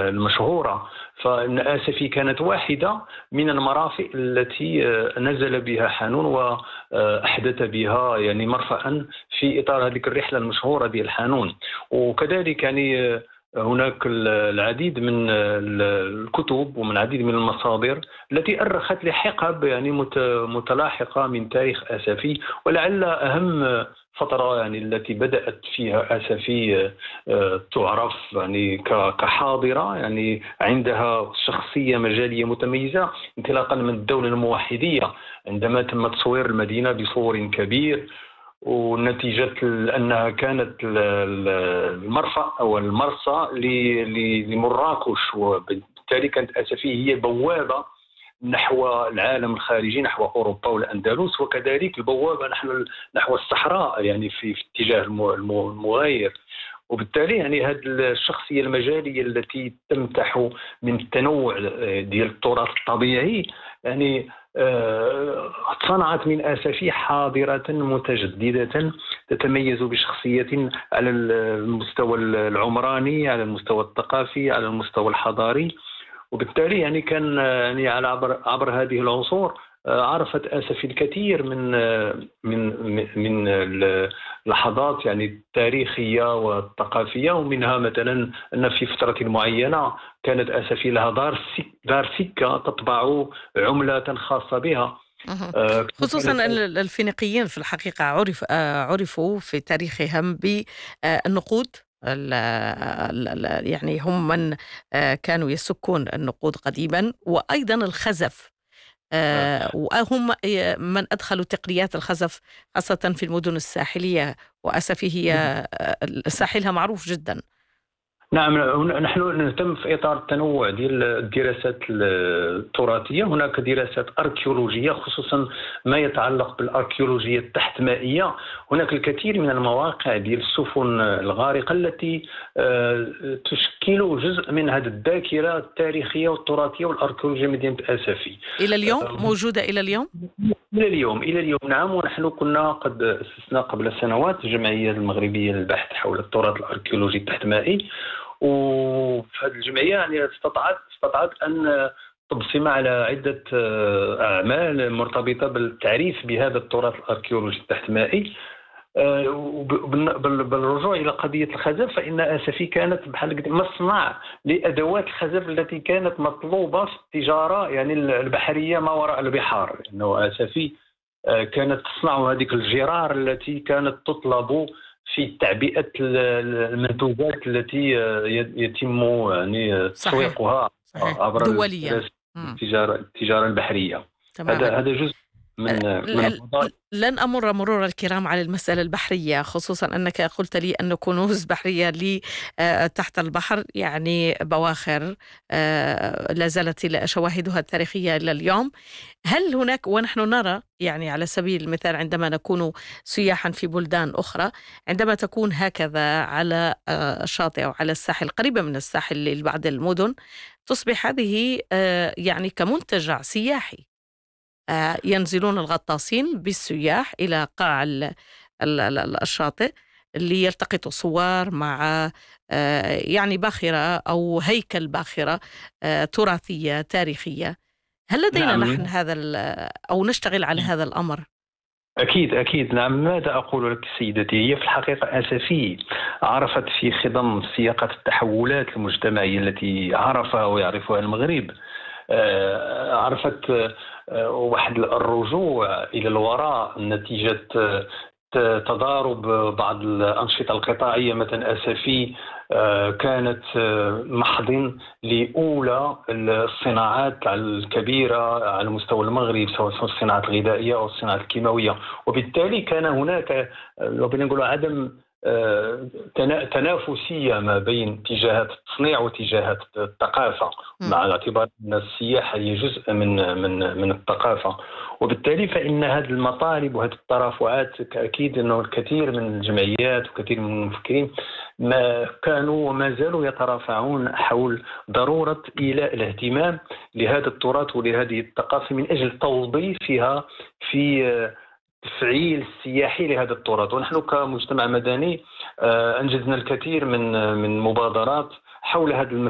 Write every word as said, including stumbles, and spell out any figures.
المشهورة. فإن آسفي كانت واحدة من المرافق التي نزل بها حانون وأحدث بها يعني مرفأ في إطار هذه الرحلة المشهورة ديال حانون. وكذلك يعني هناك العديد من الكتب ومن العديد من المصادر التي أرخت لحقب يعني متلاحقة من تاريخ آسفي. ولعل أهم فترة يعني التي بدأت فيها آسفي تعرف يعني كحاضرة، يعني عندها شخصية مجالية متميزة انطلاقا من الدولة الموحدية عندما تم تصوير المدينة بصور كبير، ونتيجة أنها كانت المرفأ أو المرسى لمراكش، وبالتالي كانت آسفي هي بوابة نحو العالم الخارجي، نحو أوروبا والأندلس، وكذلك البوابة نحو نحو الصحراء يعني في, في اتجاه المغاير. وبالتالي يعني هذه الشخصية المجالية التي تمتح من التنوع ديال التراث الطبيعي يعني صنعت من آسفي حاضرة متجددة تتميز بشخصية على المستوى العمراني، على المستوى الثقافي، على المستوى الحضاري. وبالتالي يعني كان يعني على عبر عبر هذه العصور عرفت آسفي الكثير من من من اللحظات يعني التاريخية والثقافية، ومنها مثلا أن في فترة معينة كانت آسفي لها دار دار سكة تطبع عملة خاصة بها. خصوصا أن الفينيقيين في الحقيقة عرف عرفوا في تاريخهم بالنقود، يعني هم من كانوا يسكون النقود قديما، وأيضا الخزف، وهم من أدخلوا تقنيات الخزف خاصة في المدن الساحلية، وأسفي هي ساحلها معروف جدا. نعم، نحن نهتم في إطار التنوع ديال الدراسات التراثية. هناك دراسات أركيولوجية خصوصا ما يتعلق بالأركيولوجيا التحت مائية. هناك الكثير من المواقع ديال السفن الغارقة التي تشكل جزء من هذه الذاكرة التاريخية والتراثية والأركيولوجية مدينة آسفي. إلى اليوم موجودة إلى اليوم؟ إلى اليوم إلى اليوم نعم. ونحن كنا قد أسسنا قبل سنوات الجمعية المغربية للبحث حول التراث الأركيولوجي التحت-مائي، وفي هذه الجمعية يعني استطاعت استطاعت أن تبصم على عدة أعمال مرتبطة بالتعريف بهذا التراث الأركيولوجي التحت-مائي. بالرجوع إلى قضية الخزف، فإن آسفي كانت بحال مصنع لأدوات الخزف التي كانت مطلوبة في التجارة يعني البحرية ما وراء البحار، لأنه آسفي كانت تصنع هذه الجرار التي كانت تطلب في تعبئة المنتوجات التي يتم يعني تسويقها عبر دوليا التجارة التجارة البحرية. هذا هذا جزء من من لن أمر مرور الكرام على المسألة البحرية، خصوصا أنك قلت لي أن كنوز بحرية لي تحت البحر، يعني بواخر لا زالت شواهدها التاريخية إلى اليوم. هل هناك، ونحن نرى يعني على سبيل المثال عندما نكون سياحا في بلدان أخرى، عندما تكون هكذا على الشاطئ أو على الساحل قريبة من الساحل لبعض المدن، تصبح هذه يعني كمنتجع سياحي. ينزلون الغطاسين بالسياح إلى قاع الشاطئ ليلتقطوا صور مع يعني باخرة أو هيكل باخرة تراثية تاريخية. هل لدينا نعم. نحن هذا أو نشتغل على هذا الأمر؟ أكيد أكيد نعم. ماذا أقول لك سيدتي؟ هي في الحقيقة آسفي عرفت في خضم سياقات التحولات المجتمعية التي عرفها ويعرفها المغرب، عرفت واحد الرجوع إلى الوراء نتيجة تضارب بعض الأنشطة القطاعية. مثلا آسفي كانت محضن لأولى الصناعات الكبيرة على مستوى المغرب، سواء الصناعات الغذائية أو الصناعات الكيماوية، وبالتالي كان هناك لو بدنا نقول عدم تنافسية ما بين اتجاهات التصنيع واتجاهات الثقافة، مع الاعتبار أن السياحة هي جزء من من من الثقافة. وبالتالي فإن هذه المطالب وهذه الترافعات أكيد أنه الكثير من الجمعيات وكثير من المفكرين ما كانوا وما زالوا يترافعون حول ضرورة إيلاء الاهتمام لهذا التراث ولهذه الثقافة من أجل توظيفها في تفعيل السياحي لهذا التراث. ونحن كمجتمع مدني أنجزنا الكثير من من مبادرات حول هذا